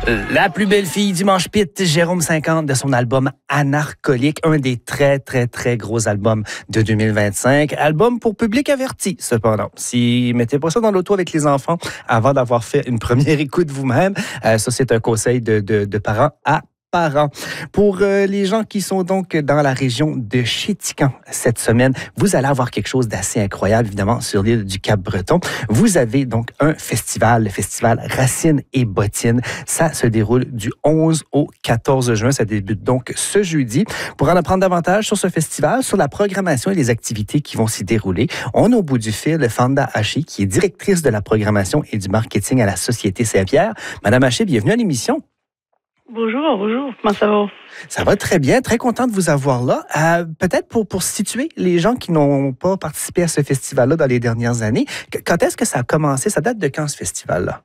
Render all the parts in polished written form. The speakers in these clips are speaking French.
La plus belle fille du Manche Pit, Jérôme 50, de son album Anarcholique, un des très, très, très gros albums de 2025. Album pour public averti, cependant. Si mettez pas ça dans l'auto avec les enfants avant d'avoir fait une première écoute vous-même, ça, c'est un conseil de parents à parents. Pour les gens qui sont donc dans la région de Chéticamp cette semaine, vous allez avoir quelque chose d'assez incroyable, évidemment, sur l'île du Cap-Breton. Vous avez donc un festival, le festival Racines et Bottines. Ça se déroule du 11 au 14 juin. Ça débute donc ce jeudi. Pour en apprendre davantage sur ce festival, sur la programmation et les activités qui vont s'y dérouler, on a au bout du fil Fanda Haché, qui est directrice de la programmation et du marketing à la Société Saint-Pierre. Madame Haché, bienvenue à l'émission. Bonjour. Comment ça va? Ça va très bien. Très content de vous avoir là. Peut-être pour situer les gens qui n'ont pas participé à ce festival-là dans les dernières années, quand est-ce que ça a commencé? Ça date de quand, ce festival-là?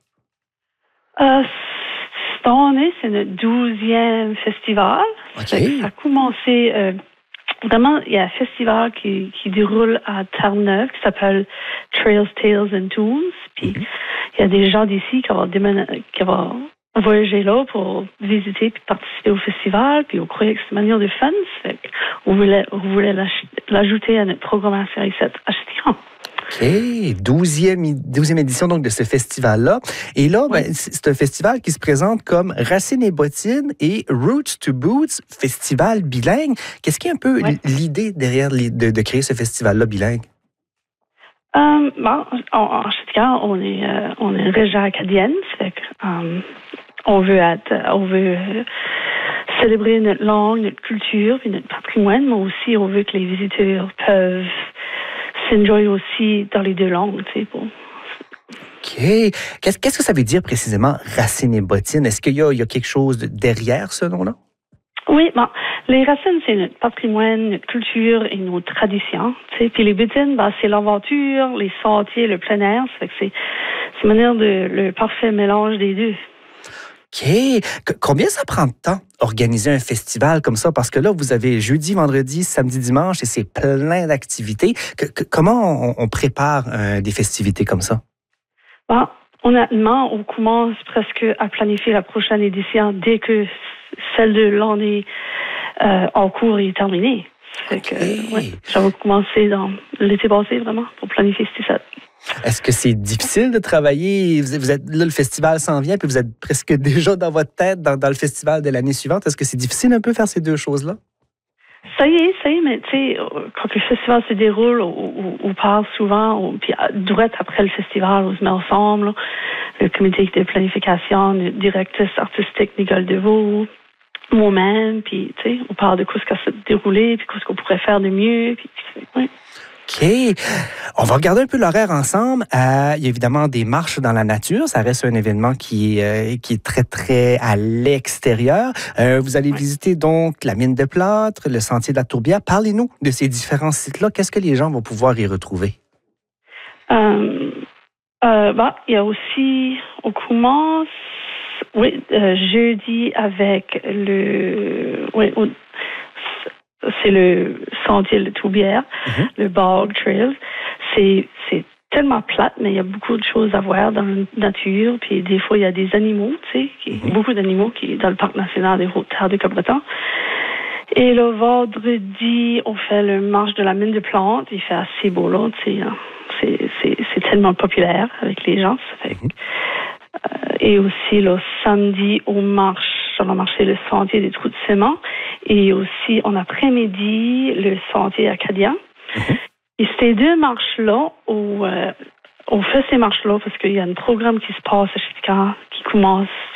Cette année, c'est notre 12e festival. Okay. Ça a commencé... vraiment, il y a un festival qui déroule à Terre-Neuve qui s'appelle Trails, Tales and Tunes. Puis, il y a des gens d'ici qui vont voyager là pour visiter puis participer au festival, puis on croyait que c'est une manière de fun. Fait on voulait l'ajouter à notre programmation ici à Chéticamp. OK. 12e édition donc de ce festival-là. Et là, oui. C'est un festival qui se présente comme Racines et Bottines et Roots to Boots, festival bilingue. Qu'est-ce qui est un peu l'idée derrière de créer ce festival-là bilingue? En Chéticamp, on est une région acadienne. Fait que, on veut célébrer notre langue, notre culture, puis notre patrimoine, mais aussi on veut que les visiteurs peuvent s'enjoyer aussi dans les deux langues, tu sais. OK. Qu'est-ce que ça veut dire précisément Racines et Bottines? Est-ce qu'il y a quelque chose derrière ce nom-là? Oui, les racines, c'est notre patrimoine, notre culture et nos traditions. Tu sais. Puis les bottines, c'est l'aventure, les sentiers, le plein air. Ça fait que c'est une manière le parfait mélange des deux. OK. Combien ça prend de temps organiser un festival comme ça? Parce que là, vous avez jeudi, vendredi, samedi, dimanche et c'est plein d'activités. Comment on prépare des festivités comme ça? Honnêtement, on commence presque à planifier la prochaine édition dès que celle de l'année en cours est terminée. Ça va commencer dans l'été passé, vraiment, pour planifier ça. Est-ce que c'est difficile de travailler? Vous êtes là, le festival s'en vient, puis vous êtes presque déjà dans votre tête dans le festival de l'année suivante. Est-ce que c'est difficile un peu faire ces deux choses-là? Ça y est, mais tu sais, quand le festival se déroule, on parle souvent, puis direct après le festival, on se met ensemble, là, le comité de planification, le directrice artistique Nicole Deveau, moi-même, puis tu sais, on parle de ce qui s'est déroulé, puis ce qu'on pourrait faire de mieux, puis ouais. OK. On va regarder un peu l'horaire ensemble. Il y a évidemment des marches dans la nature. Ça reste un événement qui est très, très à l'extérieur. Vous allez visiter donc la mine de plâtre, le sentier de la Tourbière. Parlez-nous de ces différents sites-là. Qu'est-ce que les gens vont pouvoir y retrouver? Il y a aussi, on commence, jeudi avec c'est le sentier de Tourbière, le Bog Trails. C'est tellement plate, mais il y a beaucoup de choses à voir dans la nature. Puis des fois, il y a des animaux, tu sais, beaucoup d'animaux qui dans le parc national des Hautes-Terres du Cap-Breton. Et le vendredi, on fait le marche de la mine de plantes. Il fait assez beau là, tu sais. C'est tellement populaire avec les gens. Ça fait et aussi le samedi, on a marché le sentier des trous de ciment et aussi en après-midi le sentier acadien. Et ces deux marches-là, on fait ces marches-là parce qu'il y a un programme qui se passe à Chéticamp qui commence